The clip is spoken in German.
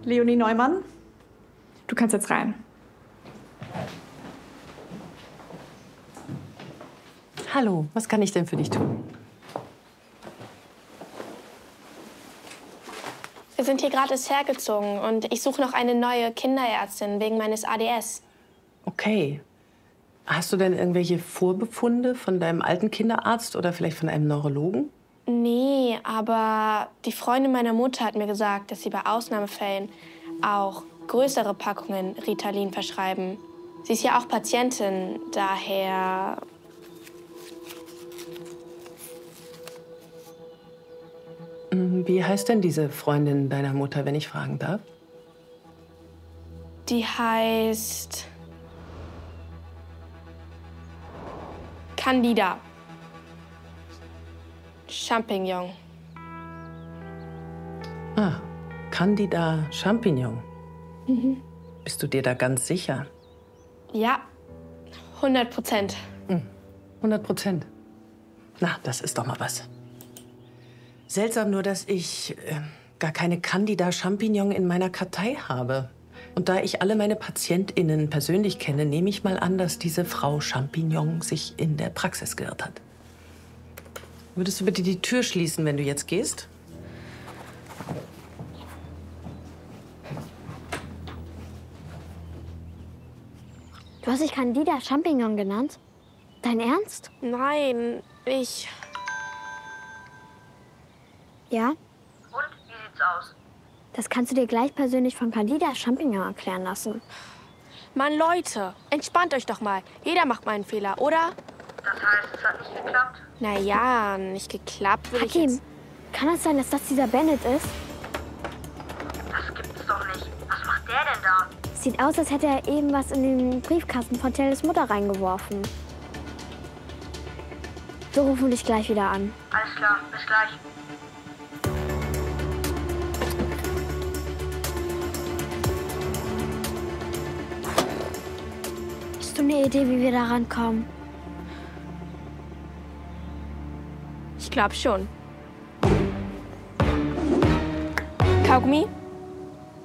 Leonie Neumann, du kannst jetzt rein. Hallo, was kann ich denn für dich tun? Wir sind hier gerade erst hergezogen und ich suche noch eine neue Kinderärztin wegen meines ADS. Okay. Hast du denn irgendwelche Vorbefunde von deinem alten Kinderarzt oder vielleicht von einem Neurologen? Nee, aber die Freundin meiner Mutter hat mir gesagt, dass sie bei Ausnahmefällen auch größere Packungen Ritalin verschreiben. Sie ist ja auch Patientin, daher... Wie heißt denn diese Freundin deiner Mutter, wenn ich fragen darf? Die heißt... Candida. Champignon. Ah, Candida Champignon. Bist du dir da ganz sicher? Ja, 100%. 100%. Na, das ist doch mal was. Seltsam nur, dass ich gar keine Candida Champignon in meiner Kartei habe. Und da ich alle meine PatientInnen persönlich kenne, nehme ich mal an, dass diese Frau Champignon sich in der Praxis geirrt hat. Würdest du bitte die Tür schließen, wenn du jetzt gehst? Du hast dich Candida Champignon genannt? Dein Ernst? Nein, ich... Ja? Und, wie sieht's aus? Das kannst du dir gleich persönlich von Candida Champignon erklären lassen. Mann, Leute, entspannt euch doch mal. Jeder macht mal einen Fehler, oder? Das heißt, es hat nicht geklappt? Naja, nicht geklappt würde ich Hakim, jetzt... kann es sein, dass das dieser Bennett ist? Das gibt's doch nicht. Was macht der denn da? Sieht aus, als hätte er eben was in den Briefkasten von Telles Mutter reingeworfen. Wir rufen dich gleich wieder an. Alles klar, bis gleich. Hast du eine Idee, wie wir da rankommen? Ich glaube schon. Kaugummi?